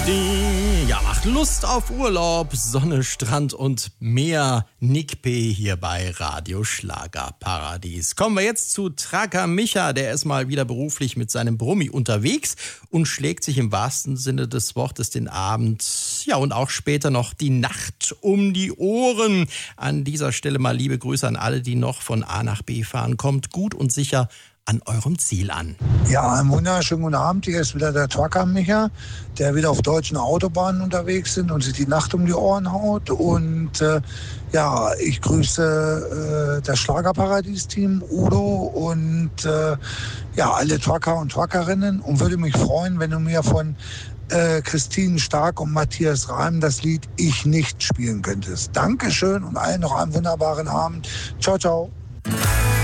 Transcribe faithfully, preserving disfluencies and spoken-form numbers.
Ding. Ja, macht Lust auf Urlaub, Sonne, Strand und Meer. Nick P. hier bei Radio Schlagerparadies. Kommen wir jetzt zu Tracker Micha. Der ist mal wieder beruflich mit seinem Brummi unterwegs und schlägt sich im wahrsten Sinne des Wortes den Abend, ja, und auch später noch die Nacht um die Ohren. An dieser Stelle mal liebe Grüße an alle, die noch von A nach B fahren. Kommt gut und sicher an eurem Ziel an. Ja, einen wunderschönen guten Abend. Hier ist wieder der Trucker Micha, der wieder auf deutschen Autobahnen unterwegs sind und sich die Nacht um die Ohren haut. Und äh, ja, ich grüße äh, das Schlagerparadies-Team, Udo und äh, ja, alle Trucker und Truckerinnen und würde mich freuen, wenn du mir von äh, Christine Stark und Matthias Reim das Lied Ich nicht spielen könntest. Dankeschön und allen noch einen wunderbaren Abend. Ciao, ciao.